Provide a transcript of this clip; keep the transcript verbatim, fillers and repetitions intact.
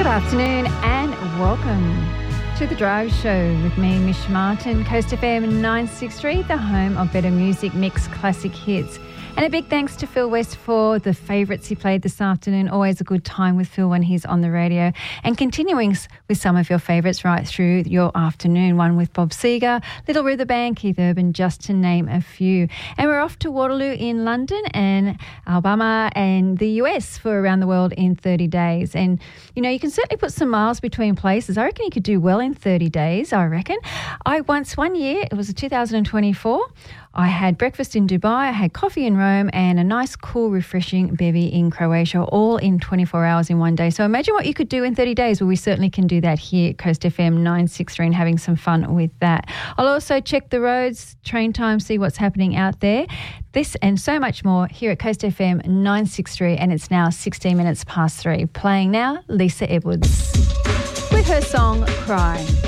afternoon and welcome to The Drive Show with me, Mish Martin, Coast F M nine sixty-three, the home of better music, mixed classic hits. And a big thanks to Phil West for the favourites he played this afternoon. Always a good time with Phil when he's on the radio. And continuing with some of your favourites right through your afternoon. One with Bob Seger, Little River Band, Keith Urban, just to name a few. And we're off to Waterloo in London and Alabama and the U S for Around the World in thirty days. And, you know, you can certainly put some miles between places. I reckon you could do well in thirty days, I reckon. I once, one year, it was two thousand twenty-four, I had breakfast in Dubai, I had coffee in Rome and a nice, cool, refreshing bevy in Croatia, all in twenty-four hours in one day. So imagine what you could do in thirty days. Well, we certainly can do that here at Coast F M nine sixty-three and having some fun with that. I'll also check the roads, train time, see what's happening out there. This and so much more here at Coast F M nine sixty-three, and it's now sixteen minutes past three. Playing now, Lisa Edwards with her song, Cry.